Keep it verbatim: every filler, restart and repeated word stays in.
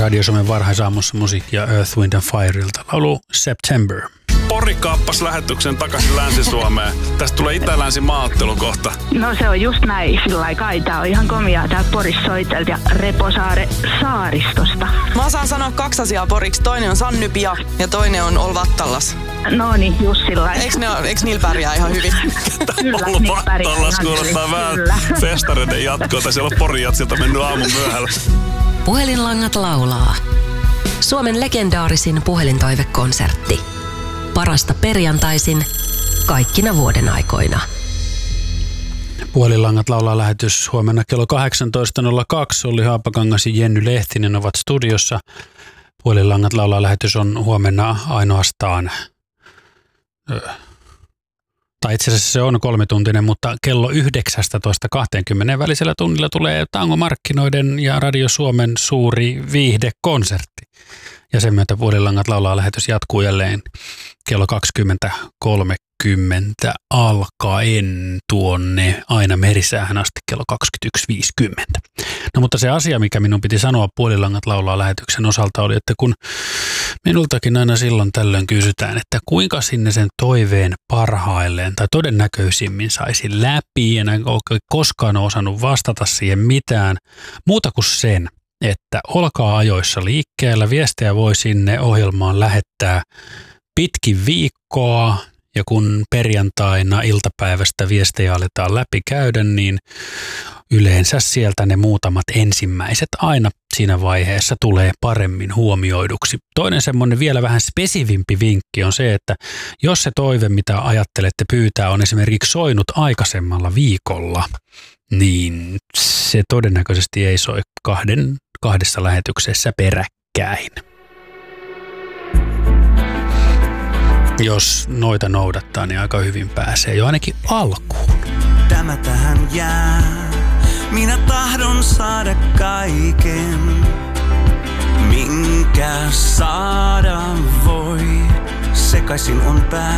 Radio Suomen varhaisaamussa musiikkia Earth, Wind and Fireilta. Laulu September. Pori kaappasi lähetyksen takaisin Länsi-Suomeen. Tästä tulee itä-länsi maaottelu kohta. No se on just näin, sillä lailla kai. Tää on ihan komiaa täällä Porissa soitelta ja Reposaare saaristosta. Mä osaan sanoa kaksi asiaa poriksi. Toinen on Sannypia ja toinen on Olvattallas. No niin, just sillä lailla. Eiks, ne, eiks niillä pärjää ihan hyvin? Kyllä, niillä pärjää Olvattallas kuulostaa vähän festareiden jatkoa. Tai siellä on Porin jatsilta mennyt aamun myöhällä. Puhelinlangat laulaa. Suomen legendaarisin puhelintoivekonsertti. Parasta perjantaisin kaikkina vuoden aikoina. Puhelinlangat laulaa lähetys huomenna kello kahdeksantoista nolla kaksi. Olli Haapakangas ja Jenny Lehtinen ovat studiossa. Puhelinlangat laulaa lähetys on huomenna ainoastaan, tai itse asiassa se on kolmituntinen, mutta kello yhdeksäntoista kaksikymmentä välisellä tunnilla tulee Tango-markkinoiden ja Radio Suomen suuri viihdekonsertti. Ja sen myötä Puhelinlangat laulaa lähetys jatkuu jälleen kello kaksikymmentä kolmekymmentä alkaen tuonne aina merisäähän asti kello kaksikymmentäyksi viisikymmentä. No mutta se asia, mikä minun piti sanoa Puhelinlangat laulaa lähetyksen osalta oli, että kun minultakin aina silloin tällöin kysytään, että kuinka sinne sen toiveen parhailleen tai todennäköisimmin saisi läpi, en ole koskaan osannut vastata siihen mitään muuta kuin sen, että olkaa ajoissa liikkeellä. Viestejä voi sinne ohjelmaan lähettää pitkin viikkoa ja kun perjantaina iltapäivästä viestejä aletaan läpikäydä, niin yleensä sieltä ne muutamat ensimmäiset aina siinä vaiheessa tulee paremmin huomioiduksi. Toinen semmoinen vielä vähän spesivimpi vinkki on se, että jos se toive, mitä ajattelette pyytää, on esimerkiksi soinut aikaisemmalla viikolla, niin se todennäköisesti ei soi kahden, kahdessa lähetyksessä peräkkäin. Jos noita noudattaa, niin aika hyvin pääsee jo ainakin alkuun. Tämä tähän jää. Minä tahdon saada kaiken, minkä saada voi. Sekaisin on pää.